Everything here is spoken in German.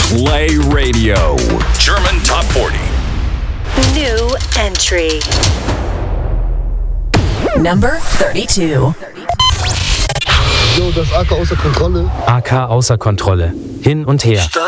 Play Radio. German Top 40. New entry. Number 32. So, das AK außer Kontrolle. AK außer Kontrolle. Hin und her.